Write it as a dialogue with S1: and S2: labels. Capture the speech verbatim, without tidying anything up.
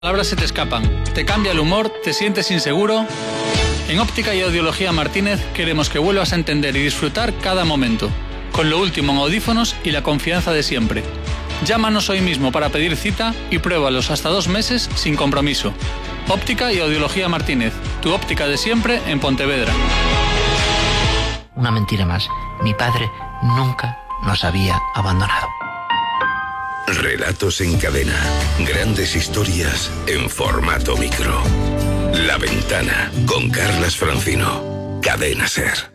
S1: Palabras se te escapan, te cambia el humor, te sientes inseguro. En Óptica y Audiología Martínez queremos que vuelvas a entender y disfrutar cada momento, con lo último en audífonos y la confianza de siempre. Llámanos hoy mismo para pedir cita y pruébalos hasta dos meses sin compromiso. Óptica y Audiología Martínez, tu óptica de siempre en Pontevedra.
S2: Una mentira más, mi padre nunca nos había abandonado.
S3: Relatos en cadena. Grandes historias en formato micro. La Ventana con Carlas Francino. Cadena Ser.